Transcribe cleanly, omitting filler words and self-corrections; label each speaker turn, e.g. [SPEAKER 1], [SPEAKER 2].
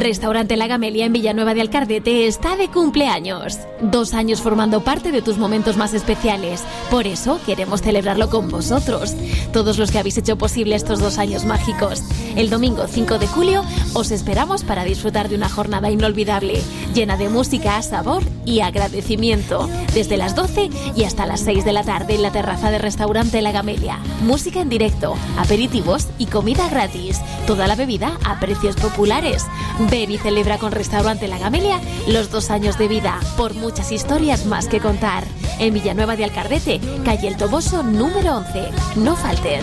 [SPEAKER 1] Restaurante La Gamelia en Villanueva de Alcardete está de cumpleaños. 2 años formando parte de tus momentos más especiales. Por eso queremos celebrarlo con vosotros, todos los que habéis hecho posible estos 2 años mágicos. El domingo 5 de julio os esperamos para disfrutar de una jornada inolvidable, llena de música, sabor y agradecimiento. Desde las 12 y hasta las 6 de la tarde en la terraza de Restaurante La Gamelia. Música en directo, aperitivos y comida gratis. Toda la bebida a precios populares. Ven y celebra con Restaurante La Gamelia los 2 años de vida, por muchas historias más que contar. En Villanueva de Alcardete, calle El Toboso número 11. No faltes.